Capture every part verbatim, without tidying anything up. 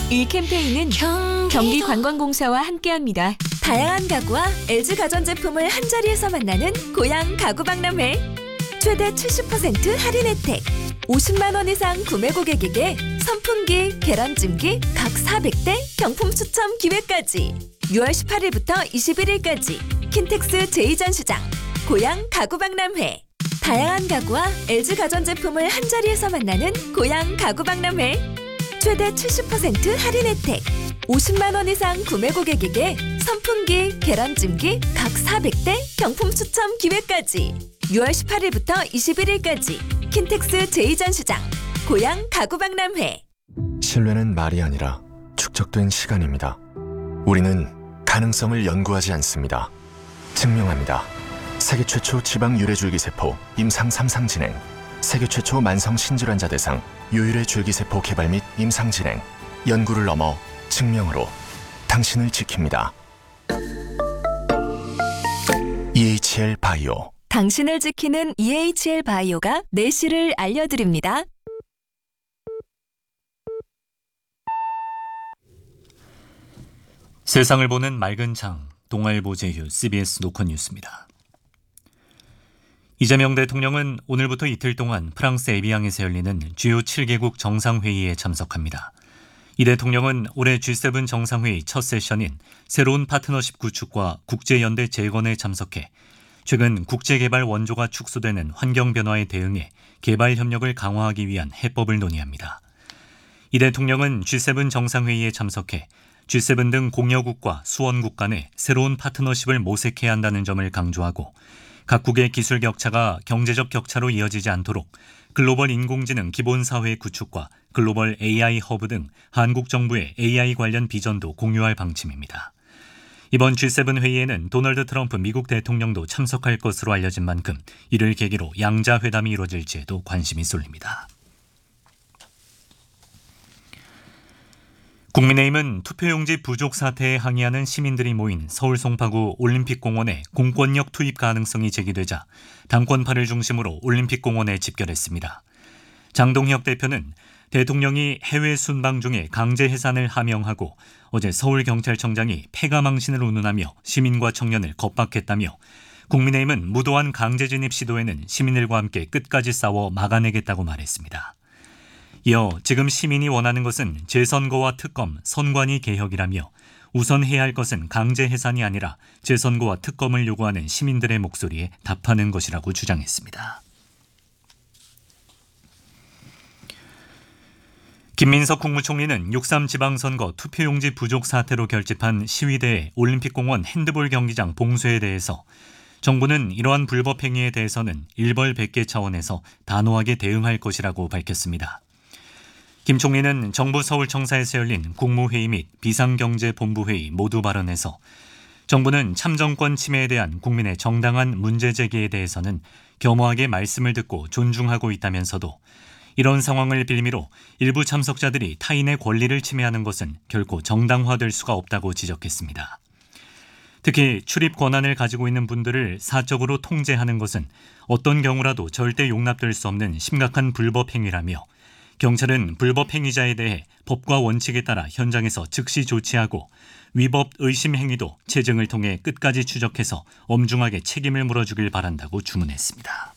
이 캠페인은 경기관광공사와 함께합니다. 다양한 가구와 엘지 가전제품을 한자리에서 만나는 고양 가구박람회. 최대 칠십 퍼센트 할인 혜택. 오십만 원 이상 구매 고객에게 선풍기, 계란찜기 각 사백 대 경품 추첨 기회까지. 유월 십팔일부터 이십일일까지 킨텍스 제이 전시장 고양 가구박람회. 다양한 가구와 엘지 가전제품을 한자리에서 만나는 고양 가구박람회. 최대 칠십 퍼센트 할인 혜택. 오십만 원 이상 구매 고객에게 선풍기, 계란찜기 각 사백 대 경품 추첨 기회까지. 유월 십팔일부터 이십일일까지 킨텍스 제이 전시장 고양 가구박람회. 신뢰는 말이 아니라 축적된 시간입니다. 우리는 가능성을 연구하지 않습니다. 증명합니다. 세계 최초 지방 유래줄기세포 임상 삼 상 진행, 세계 최초 만성 신질환자 대상 유일의 줄기세포 개발 및 임상 진행, 연구를 넘어 증명으로 당신을 지킵니다. 이에이치엘 바이오. 당신을 지키는 이에이치엘 바이오가 내실을 알려드립니다. 세상을 보는 맑은 창, 동아일보 제휴 씨비에스 노컷 뉴스입니다. 이재명 대통령은 오늘부터 이틀 동안 프랑스 에비앙에서 열리는 주요 칠 개국 정상회의에 참석합니다. 이 대통령은 올해 지 세븐 정상회의 첫 세션인 새로운 파트너십 구축과 국제연대 재건에 참석해 최근 국제개발 원조가 축소되는 환경 변화에 대응해 개발 협력을 강화하기 위한 해법을 논의합니다. 이 대통령은 지 세븐 정상회의에 참석해 지 세븐 등 공여국과 수원국 간의 새로운 파트너십을 모색해야 한다는 점을 강조하고 각국의 기술 격차가 경제적 격차로 이어지지 않도록 글로벌 인공지능 기본사회 구축과 글로벌 에이아이 허브 등 한국 정부의 에이아이 관련 비전도 공유할 방침입니다. 이번 지 세븐 회의에는 도널드 트럼프 미국 대통령도 참석할 것으로 알려진 만큼 이를 계기로 양자 회담이 이루어질지에도 관심이 쏠립니다. 국민의힘은 투표용지 부족 사태에 항의하는 시민들이 모인 서울 송파구 올림픽공원에 공권력 투입 가능성이 제기되자 당권파를 중심으로 올림픽공원에 집결했습니다. 장동혁 대표는 대통령이 해외 순방 중에 강제 해산을 하명하고 어제 서울경찰청장이 패가망신을 운운하며 시민과 청년을 겁박했다며 국민의힘은 무도한 강제 진입 시도에는 시민들과 함께 끝까지 싸워 막아내겠다고 말했습니다. 이어 지금 시민이 원하는 것은 재선거와 특검, 선관위 개혁이라며 우선 해야 할 것은 강제 해산이 아니라 재선거와 특검을 요구하는 시민들의 목소리에 답하는 것이라고 주장했습니다. 김민석 국무총리는 육삼 지방선거 투표용지 부족 사태로 결집한 시위대의 올림픽공원 핸드볼 경기장 봉쇄에 대해서 정부는 이러한 불법 행위에 대해서는 일벌백계 차원에서 단호하게 대응할 것이라고 밝혔습니다. 김 총리는 정부 서울청사에서 열린 국무회의 및 비상경제본부회의 모두 발언에서 정부는 참정권 침해에 대한 국민의 정당한 문제 제기에 대해서는 겸허하게 말씀을 듣고 존중하고 있다면서도 이런 상황을 빌미로 일부 참석자들이 타인의 권리를 침해하는 것은 결코 정당화될 수가 없다고 지적했습니다. 특히 출입 권한을 가지고 있는 분들을 사적으로 통제하는 것은 어떤 경우라도 절대 용납될 수 없는 심각한 불법 행위라며 경찰은 불법 행위자에 대해 법과 원칙에 따라 현장에서 즉시 조치하고 위법 의심 행위도 체증을 통해 끝까지 추적해서 엄중하게 책임을 물어주길 바란다고 주문했습니다.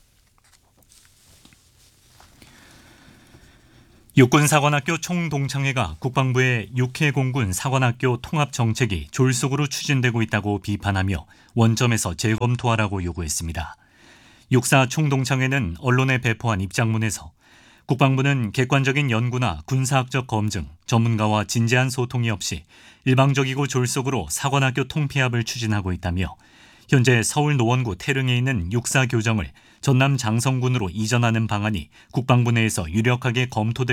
육군사관학교 총동창회가 국방부의 육해공군 사관학교 통합정책이 졸속으로 추진되고 있다고 비판하며 원점에서 재검토하라고 요구했습니다. 육사 총동창회는 언론에 배포한 입장문에서 국방부는 객관적인 연구나 군사학적 검증, 전문가와 진지한 소통이 없이 일방적이고 졸속으로 사관학교 통폐합을 추진하고 있다며 현재 서울 노원구 태릉에 있는 육사 교정을 전남 장성군으로 이전하는 방안이 국방부 내에서 유력하게 검토될